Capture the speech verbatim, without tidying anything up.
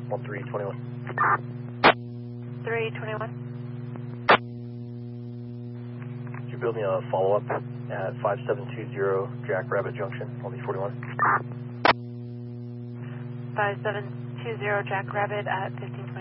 one three two one. three twenty-one. Could you build me a follow-up at five seven two zero Jackrabbit Junction, L D forty-one? five seven two zero Jackrabbit at fifteen twenty.